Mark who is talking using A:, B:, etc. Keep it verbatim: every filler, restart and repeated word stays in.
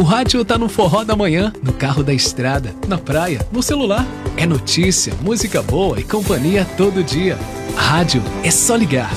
A: rádio tá no forró da manhã, no carro da estrada, na praia, no celular. É notícia, música boa e companhia todo dia. Rádio é só ligar.